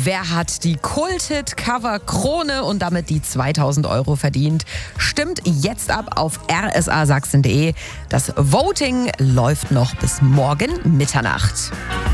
Wer hat die Kult-Hit-Cover-Krone und damit die 2000 € verdient? Stimmt jetzt ab auf rsasachsen.de. Das Voting läuft noch bis morgen Mitternacht.